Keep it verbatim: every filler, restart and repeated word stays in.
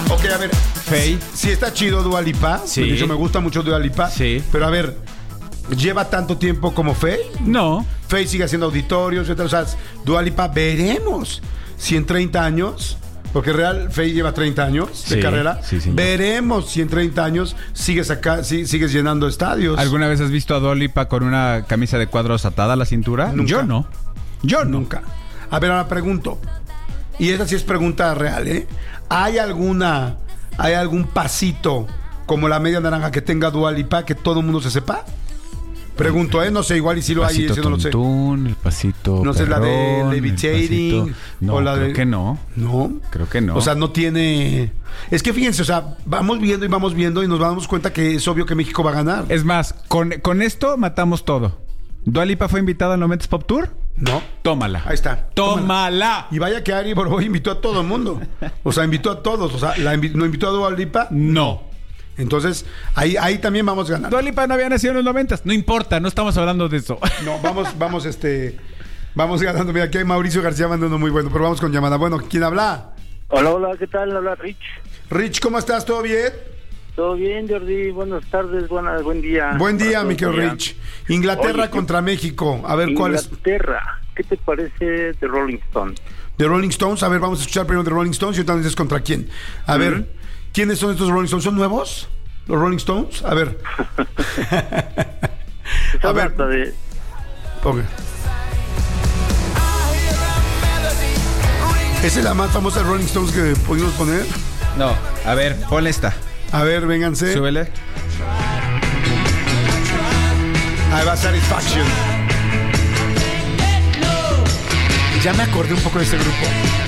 Ok, a ver. Faye. Sí está chido Dua Lipa. Sí. De hecho, me gusta mucho Dua Lipa. Sí. Pero a ver, ¿lleva tanto tiempo como Faye? No. Faye sigue haciendo auditorios, etcétera. O sea, Dua Lipa, veremos si en treinta años, porque real Faye lleva treinta años de Sí, carrera, sí, señor. veremos si en treinta años sigues acá, si, sigues llenando estadios. ¿Alguna vez has visto a Dua Lipa con una camisa de cuadros atada a la cintura? Nunca. Yo no. Yo no. Nunca. A ver, ahora pregunto. Y esa sí es pregunta real, ¿eh? ¿Hay alguna, hay algún pasito como la media naranja que tenga Dua Lipa que todo el mundo se sepa? Pregunto, ¿eh? No sé, igual y si lo hay, Pasito ese no lo sé. tuntún, el pasito No sé, la de perrón, el levitating, pasito- No, o la creo de- que no. No. Creo que no. O sea, no tiene... Es que fíjense, o sea, vamos viendo y vamos viendo y nos damos cuenta que es obvio que México va a ganar. Es más, con, con esto matamos todo. ¿Dua Lipa fue invitada al Noventas Pop Tour? No. Tómala. Ahí está. ¡Tómala! Y vaya que Ari Boroboy invitó a todo el mundo. O sea, invitó a todos. O sea, la invi- ¿no invitó a Dua Lipa? No. Entonces, ahí, ahí también vamos ganando. Dua Lipa no había nacido en los noventas. No importa, no estamos hablando de eso. No, vamos, vamos, este... Vamos ganando. Mira, aquí hay Mauricio García mandando muy bueno, pero vamos con llamada. Bueno, ¿quién habla? Hola, hola, ¿qué tal? Habla Rich. Rich, ¿cómo estás? ¿Todo bien? ¿Todo bien, Jordi? Buenas tardes, buena, buen día. Buen día, Para mi todos, querido ya. Rich. Inglaterra Oye, contra México. A ver, ¿cuál es? Inglaterra. ¿Qué te parece de Rolling Stone? De Rolling Stones. A ver, vamos a escuchar primero de Rolling Stones y ahorita dices contra quién. A Ujú. ver, ¿quiénes son estos Rolling Stones? ¿Son nuevos? ¿Los Rolling Stones? A ver. Esa A ver. nota de... Ok. ¿Esa es la más famosa de Rolling Stones que pudimos poner? No, a ver, ponle esta. A ver, vénganse. Súbele. Ahí va Satisfaction. Ya me acordé un poco de este grupo.